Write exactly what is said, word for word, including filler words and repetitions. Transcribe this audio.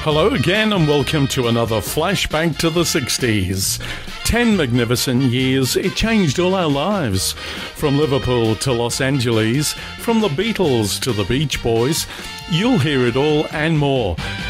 Hello again and welcome to another flashback to the sixties. Ten magnificent years, it changed all our lives. From Liverpool to Los Angeles, from the Beatles to the Beach Boys, you'll hear it all and more